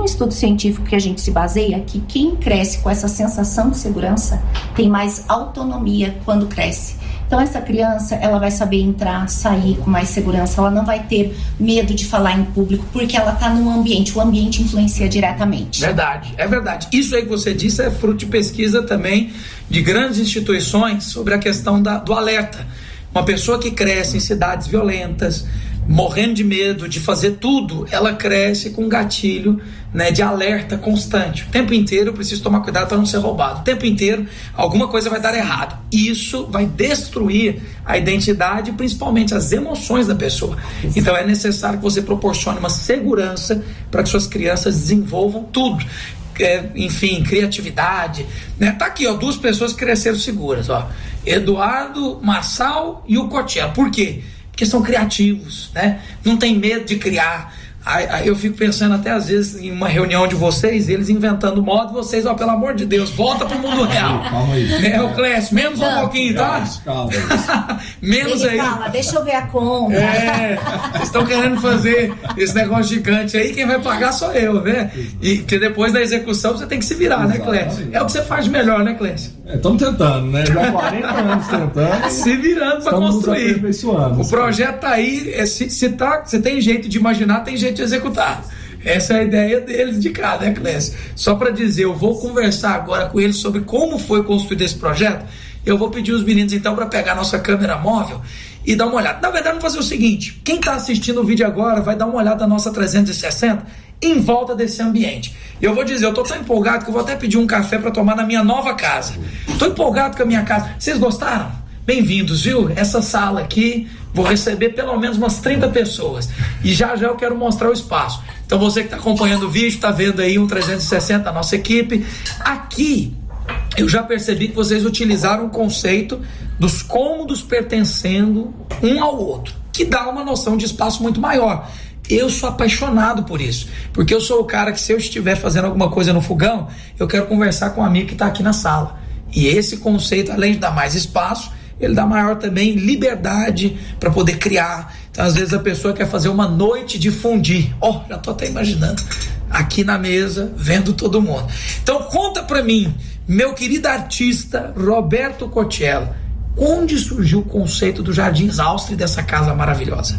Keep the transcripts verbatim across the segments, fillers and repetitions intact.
um estudo científico que a gente se baseia que quem cresce com essa sensação de segurança tem mais autonomia quando cresce. Então essa criança, ela vai saber entrar, sair com mais segurança, ela não vai ter medo de falar em público, porque ela está num ambiente, o ambiente influencia diretamente. Verdade, é verdade. Isso aí que você disse é fruto de pesquisa também de grandes instituições sobre a questão da, do alerta. Uma pessoa que cresce em cidades violentas, morrendo de medo de fazer tudo, ela cresce com um gatilho, né, de alerta constante. O tempo inteiro eu preciso tomar cuidado para não ser roubado. O tempo inteiro alguma coisa vai dar errado. Isso vai destruir a identidade e principalmente as emoções da pessoa. Então é necessário que você proporcione uma segurança para que suas crianças desenvolvam tudo. É, enfim, criatividade, né? Tá aqui, ó, duas pessoas que cresceram seguras, ó, Eduardo Marçal e o Cotiello. Por quê? Porque são criativos, né? Não tem medo de criar. Aí, aí eu fico pensando até às vezes em uma reunião de vocês, eles inventando modo, vocês, ó, pelo amor de Deus, volta pro mundo real. Calma aí. Né, o Clécio, menos um pouquinho, tá? Calma, calma. Menos Ele aí. Calma, deixa eu ver a conta. É, vocês estão querendo fazer esse negócio gigante aí, quem vai pagar sou eu, né? E que depois da execução você tem que se virar, né, Clécio? É o que você faz de melhor, né, Clécio? Estamos é, tentando, né? Já há quarenta anos tentando. Se virando para construir. O projeto tá aí, é, se, se, tá, se tem jeito de imaginar, tem jeito de executar. Essa é a ideia deles de cá, né, Clécio? Só para dizer, eu vou conversar agora com eles sobre como foi construído esse projeto. Eu vou pedir os meninos então para pegar a nossa câmera móvel e dar uma olhada. Na verdade, vamos fazer o seguinte: quem está assistindo o vídeo agora vai dar uma olhada na nossa trezentos e sessenta em volta desse ambiente. E eu vou dizer, eu estou tão empolgado que eu vou até pedir um café para tomar na minha nova casa. Estou empolgado com a minha casa. Vocês gostaram? Bem-vindos, viu? Essa sala aqui, vou receber pelo menos umas trinta pessoas. E já já eu quero mostrar o espaço. Então você que está acompanhando o vídeo, está vendo aí um trezentos e sessenta, a nossa equipe. Aqui, eu já percebi que vocês utilizaram o conceito dos cômodos pertencendo um ao outro, que dá uma noção de espaço muito maior. Eu sou apaixonado por isso, porque eu sou o cara que, se eu estiver fazendo alguma coisa no fogão, eu quero conversar com um amigo que está aqui na sala. E esse conceito, além de dar mais espaço, ele dá maior também liberdade para poder criar. Então, às vezes a pessoa quer fazer uma noite de fundir. Ó, oh, já tô até imaginando, aqui na mesa, vendo todo mundo. Então conta para mim, meu querido artista Roberto Cotiello, onde surgiu o conceito do Jardins Austria, dessa casa maravilhosa?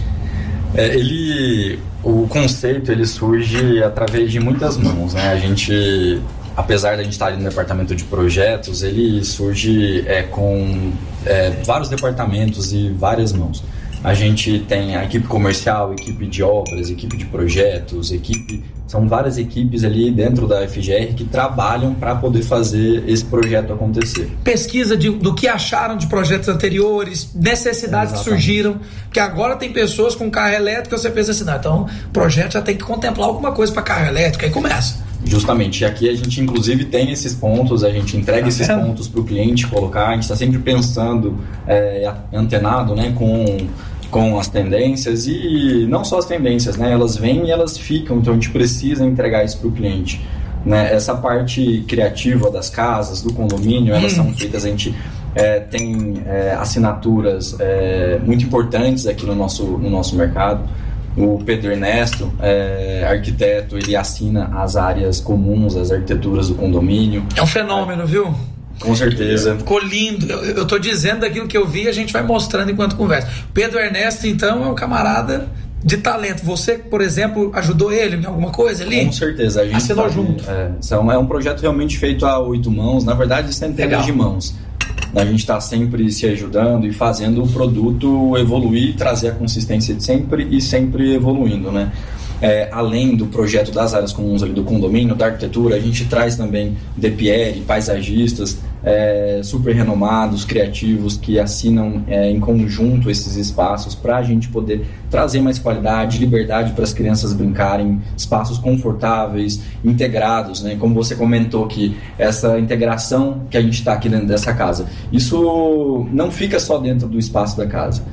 É, ele, o conceito ele surge através de muitas mãos, né? A gente, apesar de a gente estar ali no departamento de projetos, ele surge é, com é, vários departamentos e várias mãos. A gente tem a equipe comercial, equipe de obras, equipe de projetos, equipe... São várias equipes ali dentro da F G R que trabalham para poder fazer esse projeto acontecer. Pesquisa de, do que acharam de projetos anteriores, necessidades Exatamente. Que surgiram, que agora tem pessoas com carro elétrico, você pensa assim, não, então o projeto já tem que contemplar alguma coisa para carro elétrico, aí começa. Justamente, e aqui a gente inclusive tem esses pontos, a gente entrega tá esses vendo? pontos para o cliente colocar, a gente está sempre pensando, é, antenado, né, com... com as tendências, e não só as tendências, né? Elas vêm e elas ficam, então a gente precisa entregar isso para o cliente, né? Essa parte criativa das casas, do condomínio, elas hum. são feitas, a gente é, tem é, assinaturas é, muito importantes aqui no nosso, no nosso mercado. O Pedro Ernesto, é, arquiteto, ele assina as áreas comuns, as arquiteturas do condomínio. É um fenômeno, viu? Com certeza. Ficou lindo. Eu, eu tô dizendo daquilo que eu vi, a gente vai mostrando enquanto conversa. Pedro Ernesto, então, é um camarada de talento. Você, por exemplo, ajudou ele em alguma coisa ali? Com certeza. A gente assinou tá, junto. É, é um projeto realmente feito a oito mãos, na verdade, centenas de mãos. A gente está sempre se ajudando e fazendo o produto evoluir, trazer a consistência de sempre e sempre evoluindo, né? É, além do projeto das áreas comuns ali do condomínio, da arquitetura, a gente traz também D P R, paisagistas é, super renomados, criativos, que assinam é, em conjunto esses espaços para a gente poder trazer mais qualidade, liberdade para as crianças brincarem, espaços confortáveis, integrados, né? Como você comentou, que essa integração que a gente está aqui dentro dessa casa, isso não fica só dentro do espaço da casa.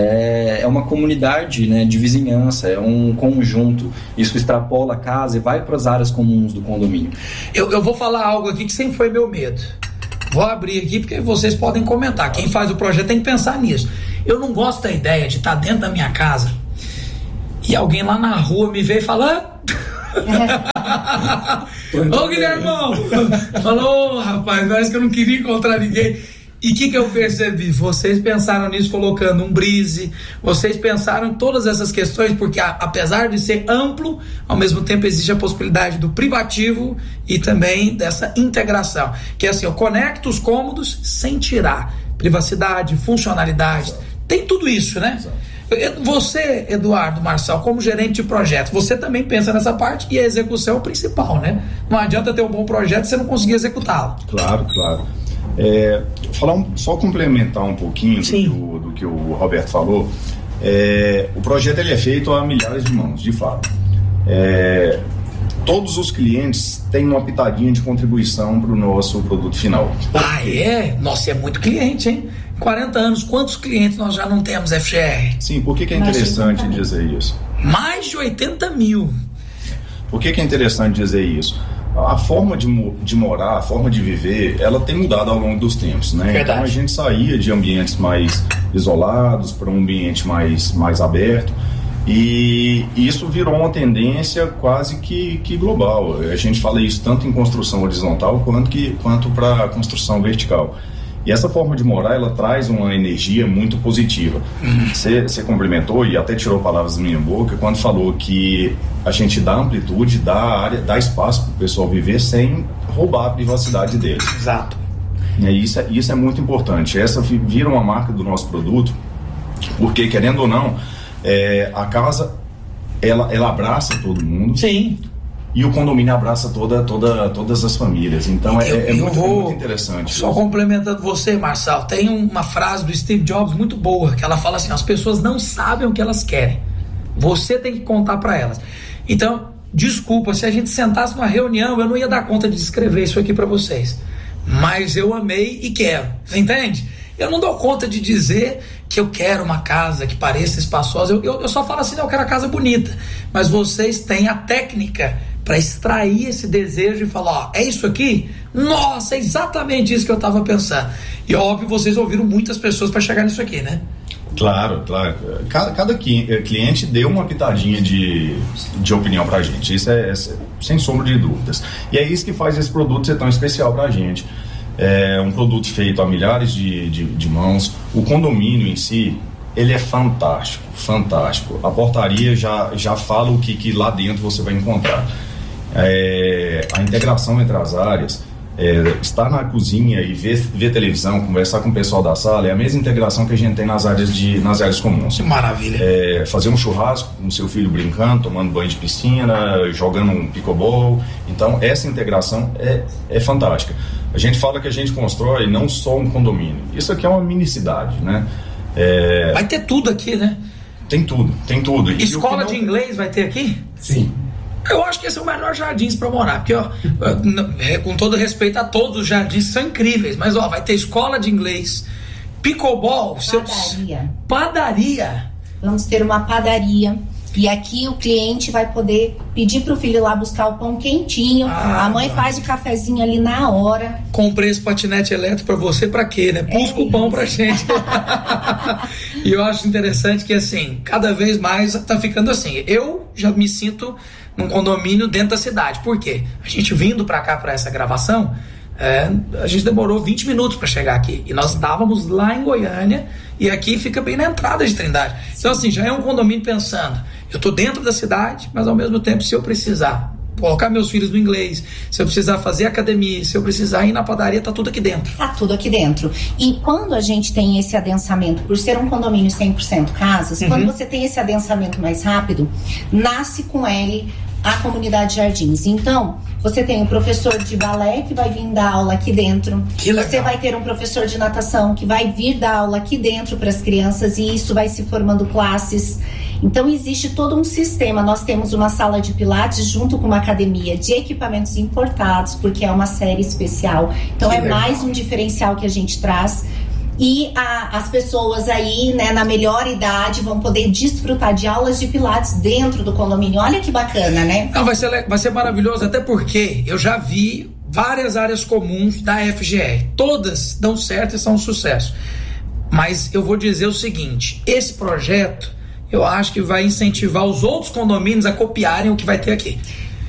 É, é uma comunidade, né, de vizinhança, é um conjunto. Isso extrapola a casa e vai para as áreas comuns do condomínio. Eu, eu vou falar algo aqui que sempre foi meu medo. Vou abrir aqui porque vocês podem comentar. Quem faz o projeto tem que pensar nisso. Eu não gosto da ideia de estar dentro da minha casa e alguém lá na rua me ver e falar... Ô, Guilhermão! Falou, rapaz, parece que eu não queria encontrar ninguém. E o que, que eu percebi? Vocês pensaram nisso colocando um brise, vocês pensaram em todas essas questões, porque a, apesar de ser amplo, ao mesmo tempo existe a possibilidade do privativo e também dessa integração, que é assim, eu conecto os cômodos sem tirar privacidade, funcionalidade, Exato. Tem tudo isso, né? Exato. Você, Eduardo Marçal, como gerente de projeto, você também pensa nessa parte e a execução é o principal, né? Não adianta ter um bom projeto se você não conseguir executá-lo. Claro, claro. É, falar um, só complementar um pouquinho do que, o, do que o Roberto falou. É, o projeto ele é feito a milhares de mãos, de fato. É, todos os clientes têm uma pitadinha de contribuição para o nosso produto final. Ah, é? Nossa, é muito cliente, hein? quarenta anos, quantos clientes nós já não temos, F G R? Sim, por que, que é interessante dizer isso? Mais de oitenta mil. Por que, que é interessante dizer isso? A forma de, de morar, a forma de viver, ela tem mudado ao longo dos tempos, né? Verdade. Então a gente saía de ambientes mais isolados para um ambiente mais, mais aberto e isso virou uma tendência quase que, que global. A gente fala isso tanto em construção horizontal quanto, que, quanto para construção vertical. E essa forma de morar, ela traz uma energia muito positiva. Você uhum. complementou e até tirou palavras da minha boca quando falou que a gente dá amplitude, dá área, dá espaço para o pessoal viver sem roubar a privacidade deles. Exato. E isso é, isso é muito importante. Essa vira uma marca do nosso produto, porque, querendo ou não, é, a casa, ela, ela abraça todo mundo. Sim. E o condomínio abraça toda, toda, todas as famílias. Então é, eu, é, eu muito, vou, é muito interessante. Só isso. Complementando você, Marçal, tem uma frase do Steve Jobs muito boa, que ela fala assim, as pessoas não sabem o que elas querem. Você tem que contar para elas. Então, desculpa, se a gente sentasse numa reunião, eu não ia dar conta de descrever isso aqui para vocês. Mas eu amei e quero. Você entende? Eu não dou conta de dizer que eu quero uma casa que pareça espaçosa. Eu, eu, eu só falo assim, não, eu quero a casa bonita. Mas vocês têm a técnica para extrair esse desejo e falar, ó, é isso aqui? Nossa, é exatamente isso que eu estava pensando. E óbvio, vocês ouviram muitas pessoas para chegar nisso aqui, né? Claro, claro. Cada, cada cliente deu uma pitadinha de, de opinião pra gente. Isso é, é sem sombra de dúvidas. E é isso que faz esse produto ser tão especial pra gente. É um produto feito a milhares de, de, de mãos. O condomínio em si, ele é fantástico, fantástico. A portaria já, já fala o que, que lá dentro você vai encontrar. É, a integração entre as áreas, é, estar na cozinha e ver, ver televisão, conversar com o pessoal da sala, é a mesma integração que a gente tem nas áreas, de, nas áreas comuns. Que maravilha. É, fazer um churrasco com seu filho brincando, tomando banho de piscina, jogando um pickleball. Então essa integração é, é fantástica. A gente fala que a gente constrói não só um condomínio, isso aqui é uma mini cidade, né? É... Vai ter tudo aqui, né? Tem tudo, tem tudo. E escola não... de inglês vai ter aqui? Sim. Eu acho que esse é o melhor jardins para morar, porque, ó, com todo respeito a todos, os jardins são incríveis, mas, ó, vai ter escola de inglês, pickleball, padaria. Seus... padaria. Vamos ter uma padaria. E aqui o cliente vai poder pedir pro filho lá buscar o pão quentinho. Ah, a mãe tá. Faz o cafezinho ali na hora. Comprei esse patinete elétrico pra você, pra quê, né? Busca é o pão pra gente. E eu acho interessante que, assim, cada vez mais tá ficando assim. Eu já me sinto num condomínio dentro da cidade. Por quê? A gente vindo pra cá, pra essa gravação, é, a gente demorou vinte minutos pra chegar aqui. E nós estávamos lá em Goiânia e aqui fica bem na entrada de Trindade. Então, assim, já é um condomínio pensando... Eu estou dentro da cidade, mas ao mesmo tempo, se eu precisar colocar meus filhos no inglês, se eu precisar fazer academia, se eu precisar ir na padaria, tá tudo aqui dentro. Tá tudo aqui dentro. E quando a gente tem esse adensamento, por ser um condomínio cem por cento casas, uhum. quando você tem esse adensamento mais rápido, nasce com ele a comunidade Jardins. Então, você tem um professor de balé que vai vir dar aula aqui dentro. Que legal. Você vai ter um professor de natação que vai vir dar aula aqui dentro para as crianças e isso vai se formando classes. Então existe todo um sistema. Nós temos uma sala de pilates junto com uma academia de equipamentos importados, porque é uma série especial. Então que é legal. Mais um diferencial que a gente traz. E a, as pessoas aí, né, na melhor idade vão poder desfrutar de aulas de pilates dentro do condomínio. Olha que bacana, né? Não, vai ser, vai ser maravilhoso, até porque eu já vi várias áreas comuns da F G R. Todas dão certo e são um sucesso. Mas eu vou dizer o seguinte, esse projeto eu acho que vai incentivar os outros condomínios a copiarem o que vai ter aqui.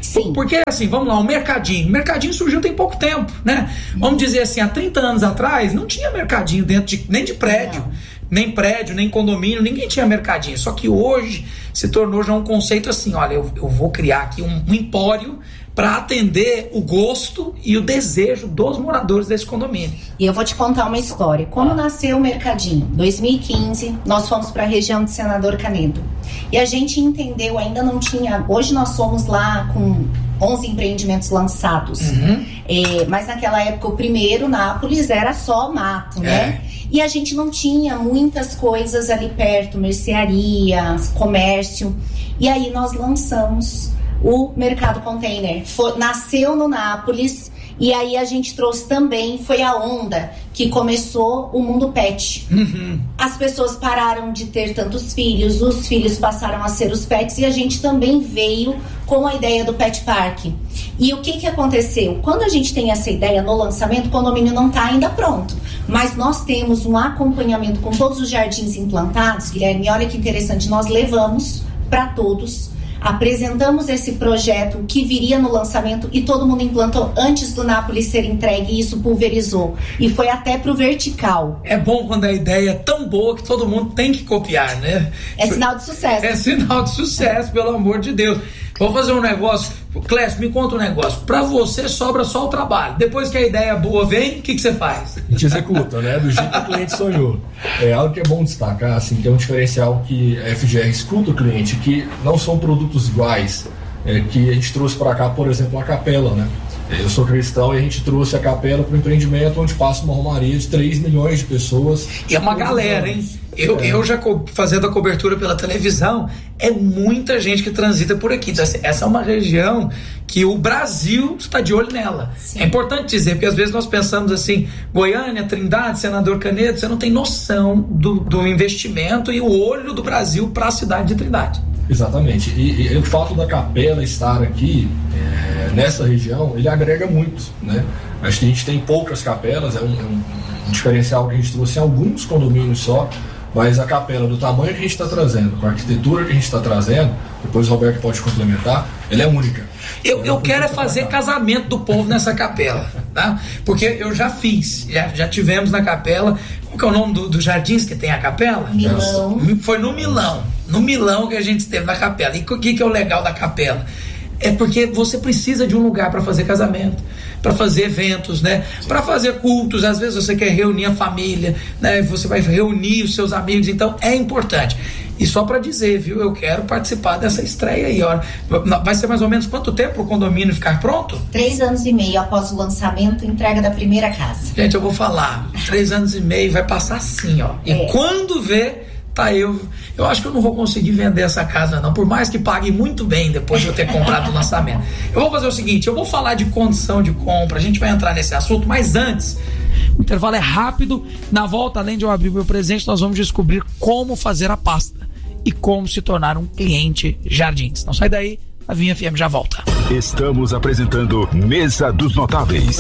Sim. Porque, assim, vamos lá, o mercadinho. O mercadinho surgiu tem pouco tempo, né? Vamos dizer assim, há trinta anos atrás, não tinha mercadinho dentro de, nem de prédio. Não. Nem prédio, nem condomínio, ninguém tinha mercadinho. Só que hoje se tornou já um conceito assim, olha, eu, eu vou criar aqui um, um empório para atender o gosto e o desejo dos moradores desse condomínio. E eu vou te contar uma história. Como ah. nasceu o mercadinho? Em dois mil e quinze, nós fomos para a região de Senador Canedo. E a gente entendeu, ainda não tinha... Hoje nós somos lá com onze empreendimentos lançados. Uhum. É, mas naquela época, o primeiro, Nápoles, era só mato, né? É. E a gente não tinha muitas coisas ali perto, mercearia, comércio. E aí nós lançamos o Mercado Container. Foi, nasceu no Nápoles, e aí a gente trouxe também, foi a onda que começou o mundo pet. Uhum. As pessoas pararam de ter tantos filhos, os filhos passaram a ser os pets, e a gente também veio com a ideia do Pet Park. E o que que aconteceu? Quando a gente tem essa ideia no lançamento, o condomínio não está ainda pronto, mas nós temos um acompanhamento com todos os jardins implantados, Guilherme, olha que interessante, nós levamos para todos, apresentamos esse projeto que viria no lançamento e todo mundo implantou antes do Nápoles ser entregue, e isso pulverizou. E foi até pro vertical. É bom quando a ideia é tão boa que todo mundo tem que copiar, né? É sinal de sucesso. É sinal de sucesso, pelo amor de Deus. Vou fazer um negócio. Clécio, me conta um negócio. Pra você sobra só o trabalho. Depois que a ideia boa vem, o que, que você faz? A gente executa, né? Do jeito que o cliente sonhou. É algo que é bom destacar, assim, que é um diferencial que a F G R escuta o cliente, que não são produtos iguais, é, que a gente trouxe para cá, por exemplo, a capela, né? Eu sou cristão e a gente trouxe a capela para o empreendimento onde passa uma romaria de três milhões de pessoas. E é uma galera, hein? Eu, é. eu já co- fazendo a cobertura pela televisão, é muita gente que transita por aqui. Então, essa é uma região que o Brasil está de olho nela. Sim. É importante dizer, porque às vezes nós pensamos assim, Goiânia, Trindade, Senador Canedo, você não tem noção do, do investimento e o olho do Brasil para a cidade de Trindade. Exatamente. E, e o fato da capela estar aqui, é, nessa região, ele agrega muito, né? Acho que a gente tem poucas capelas, é um, é um, um diferencial que a gente trouxe em alguns condomínios só, mas a capela, do tamanho que a gente está trazendo, com a arquitetura que a gente está trazendo, depois o Roberto pode complementar, ela é única. Eu, eu quero é fazer casamento do povo nessa capela, tá? Porque eu já fiz, já, já tivemos na capela. Qual que é o nome do, do jardins que tem a capela? Milão. Foi no Milão, no Milão que a gente esteve na capela. E o que, que é o legal da capela? É porque você precisa de um lugar para fazer casamento, para fazer eventos, né? Para fazer cultos. Às vezes você quer reunir a família, né? Você vai reunir os seus amigos, então é importante. E só para dizer, viu, eu quero participar dessa estreia aí, ó. Vai ser mais ou menos quanto tempo o condomínio ficar pronto? Três anos e meio após o lançamento, entrega da primeira casa. Gente, eu vou falar, três anos e meio vai passar assim, ó. E é. quando vê, tá eu, eu acho que eu não vou conseguir vender essa casa não, por mais que pague muito bem depois de eu ter comprado o lançamento. Eu vou fazer o seguinte, eu vou falar de condição de compra, a gente vai entrar nesse assunto, mas antes, o intervalo é rápido. Na volta, além de eu abrir meu presente, nós vamos descobrir como fazer a pasta e como se tornar um cliente Jardins. Não sai daí, a Vinha F M já volta. Estamos apresentando Mesa dos Notáveis.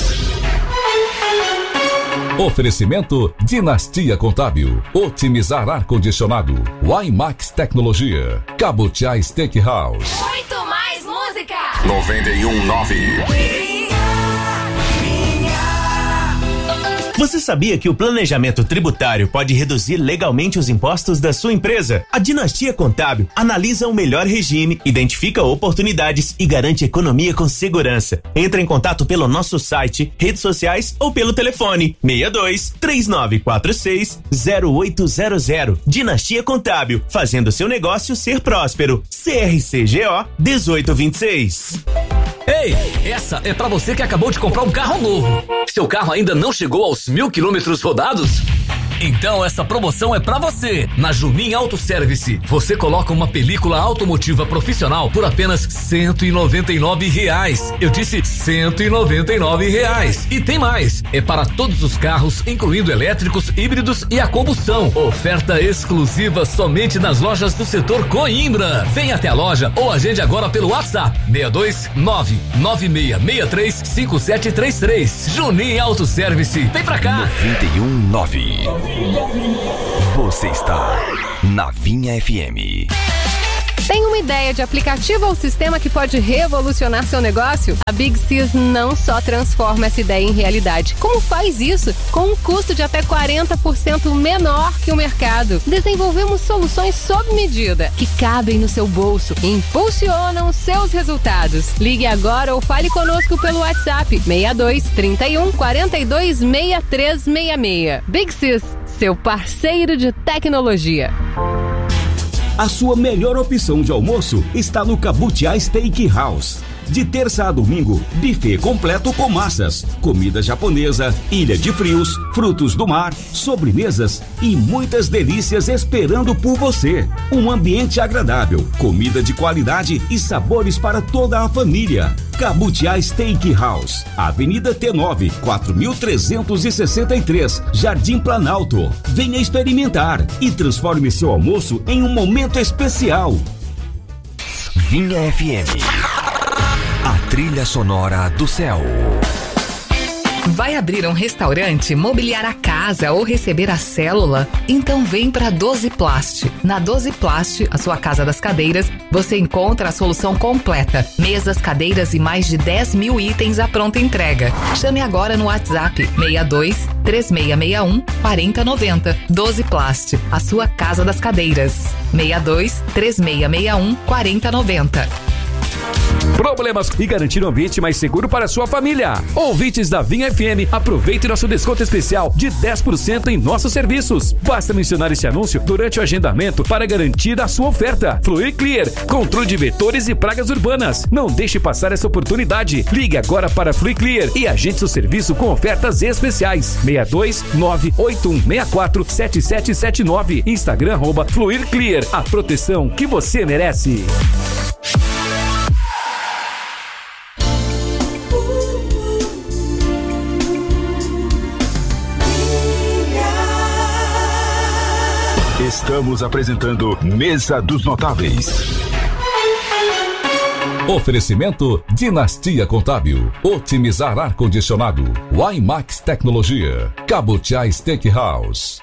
Oferecimento Dinastia Contábil, otimizar ar-condicionado, Wimax Tecnologia, Cabotiá Steakhouse. Muito mais música. noventa e um nove. Você sabia que o planejamento tributário pode reduzir legalmente os impostos da sua empresa? A Dinastia Contábil analisa o melhor regime, identifica oportunidades e garante economia com segurança. Entre em contato pelo nosso site, redes sociais ou pelo telefone seis dois, três nove quatro seis, zero oito zero zero. Dinastia Contábil, fazendo seu negócio ser próspero. C R C G O dezoito vinte e seis. Ei, essa é pra você que acabou de comprar um carro novo. Seu carro ainda não chegou aos mil quilômetros rodados? Então essa promoção é pra você. Na Junin Auto Service, você coloca uma película automotiva profissional por apenas cento e noventa e nove reais. Eu disse cento e noventa e nove reais. E tem mais. É para todos os carros, incluindo elétricos, híbridos e a combustão. Oferta exclusiva somente nas lojas do setor Coimbra. Vem até a loja ou agende agora pelo WhatsApp seis dois nove nove seis seis três cinco sete três três. Junin Auto Service. Vem pra cá. noventa e um nove. Você está na Vinha F M. Tem uma ideia de aplicativo ou sistema que pode revolucionar seu negócio? A Big Sys não só transforma essa ideia em realidade, como faz isso com um custo de até quarenta por cento menor que o mercado. Desenvolvemos soluções sob medida que cabem no seu bolso e impulsionam seus resultados. Ligue agora ou fale conosco pelo WhatsApp seis dois, trinta e um, quarenta e dois, sessenta e três sessenta e seis. Big Sys, seu parceiro de tecnologia. A sua melhor opção de almoço está no Cabutiá Steakhouse. De terça a domingo, buffet completo com massas, comida japonesa, ilha de frios, frutos do mar, sobremesas e muitas delícias esperando por você. Um ambiente agradável, comida de qualidade e sabores para toda a família. Cabutiá Steakhouse, Avenida T nove, quatro mil trezentos e sessenta e três, Jardim Planalto. Venha experimentar e transforme seu almoço em um momento especial. Vinha F M. A trilha sonora do céu. Vai abrir um restaurante, mobiliar a casa ou receber a célula? Então vem para doze Plast. Na doze Plast, a sua casa das cadeiras, você encontra a solução completa. Mesas, cadeiras e mais de dez mil itens à pronta entrega. Chame agora no WhatsApp seis dois, três seis seis um, quatro zero nove zero. doze Plast, a sua casa das cadeiras. seis dois, três seis seis um, quatro zero nove zero. Problemas e garantir um ambiente mais seguro para a sua família. Ouvintes da Vinha F M, aproveite nosso desconto especial de dez por cento em nossos serviços. Basta mencionar este anúncio durante o agendamento para garantir a sua oferta. Fluir Clear, controle de vetores e pragas urbanas. Não deixe passar essa oportunidade. Ligue agora para Fluir Clear e agende seu serviço com ofertas especiais. seis dois, nove oito um seis quatro, sete sete sete nove. Instagram arroba Fluir Clear. A proteção que você merece. Estamos apresentando Mesa dos Notáveis. Oferecimento Dinastia Contábil, otimizar ar-condicionado, Wimax Tecnologia, Cabutiá Steakhouse.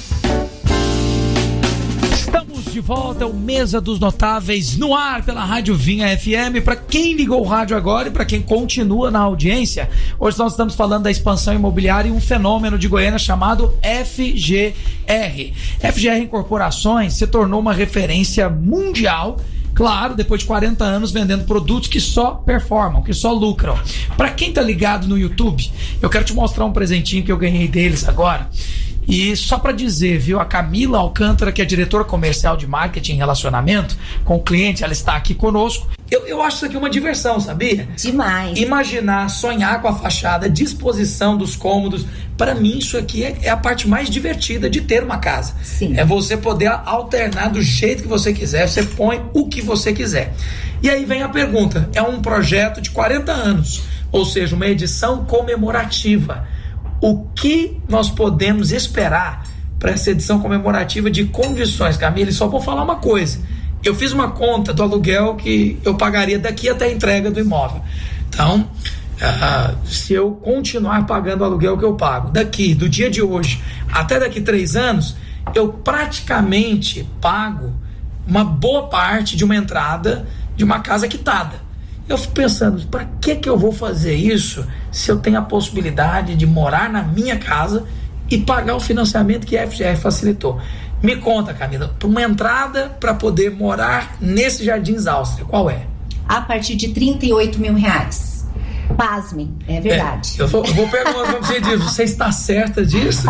Estamos de volta ao Mesa dos Notáveis no ar pela Rádio Vinha F M. Para quem ligou o rádio agora e para quem continua na audiência, hoje nós estamos falando da expansão imobiliária e um fenômeno de Goiânia chamado F G R. F G R Incorporações se tornou uma referência mundial, claro, depois de quarenta anos vendendo produtos que só performam, que só lucram. Para quem tá ligado no YouTube, eu quero te mostrar um presentinho que eu ganhei deles agora. E só para dizer, viu, a Camila Alcântara, que é diretora comercial de marketing e relacionamento com o cliente, ela está aqui conosco. Eu, eu acho isso aqui uma diversão, sabia? Demais. Imaginar, sonhar com a fachada, disposição dos cômodos. Para mim, isso aqui é, é a parte mais divertida de ter uma casa. Sim. É você poder alternar do jeito que você quiser, você põe o que você quiser. E aí vem a pergunta, é um projeto de quarenta anos, ou seja, uma edição comemorativa. O que nós podemos esperar para essa edição comemorativa de condições, Camila? E só vou falar uma coisa. Eu fiz uma conta do aluguel que eu pagaria daqui até a entrega do imóvel. Então, uh, se eu continuar pagando o aluguel que eu pago daqui, do dia de hoje, até daqui três anos, eu praticamente pago uma boa parte de uma entrada de uma casa quitada. Eu fico pensando, para que que eu vou fazer isso se eu tenho a possibilidade de morar na minha casa e pagar o financiamento que a F G R facilitou? Me conta, Camila, uma entrada para poder morar nesse Jardins Áustria, qual é? A partir de trinta e oito mil reais. Pasmem, é verdade. É, eu, vou, eu vou perguntar para você disso, você está certa disso?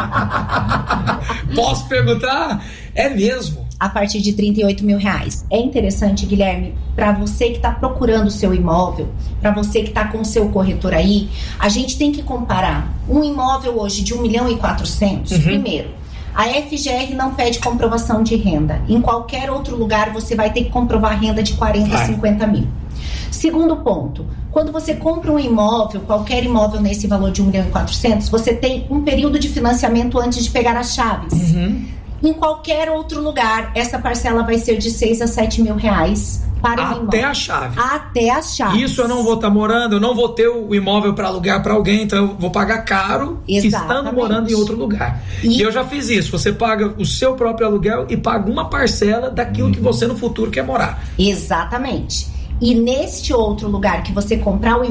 Posso perguntar? É mesmo? A partir de trinta e oito mil reais. É interessante, Guilherme, para você que está procurando o seu imóvel, para você que está com o seu corretor aí, a gente tem que comparar um imóvel hoje de um milhão e quatrocentos. Uhum. Primeiro, a F G R não pede comprovação de renda. Em qualquer outro lugar você vai ter que comprovar renda de quarenta, vai. cinquenta mil. Segundo ponto, quando você compra um imóvel, qualquer imóvel nesse valor de um milhão e quatrocentos, você tem um período de financiamento antes de pegar as chaves. Uhum. Em qualquer outro lugar, essa parcela vai ser de seis a sete mil reais para o Até imóvel. a chave. Até a chave. Isso eu não vou estar tá morando, eu não vou ter o imóvel para alugar para alguém, então eu vou pagar caro Exatamente. Estando morando em outro lugar. E... e eu já fiz isso. Você paga o seu próprio aluguel e paga uma parcela daquilo que você no futuro quer morar. Exatamente. E neste outro lugar que você comprar o